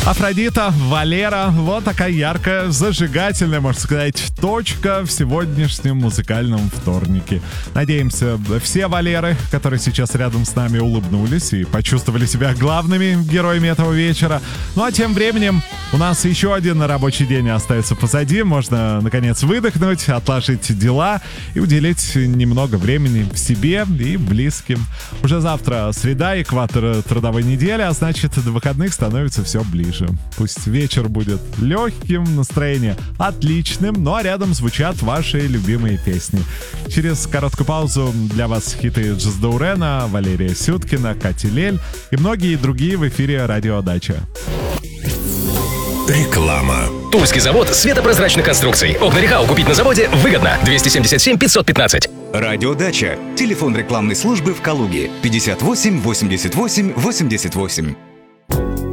Афродита, Валера. Вот такая яркая, зажигательная, можно сказать, точка в сегодняшнем музыкальном вторнике. Надеемся, все Валеры, которые сейчас рядом с нами, улыбнулись и почувствовали себя главными героями этого вечера. Ну а тем временем у нас еще один рабочий день остается позади. Можно, наконец, выдохнуть, отложить дела и уделить немного времени себе и близким. Уже завтра среда, экватор трудовой недели, а значит, до выходных становится все ближе. Пусть вечер будет легким, настроение отличным, ну а рядом звучат ваши любимые песни. Через короткую паузу для вас хиты Джаз Даурена, Валерия Сюткина, Кати Лель и многие другие в эфире «Радио Дача». Реклама. Тульский завод светопрозрачных конструкций. Окна Рехау купить на заводе выгодно. 277 515. Радио Дача. Телефон рекламной службы в Калуге. 58 88 88.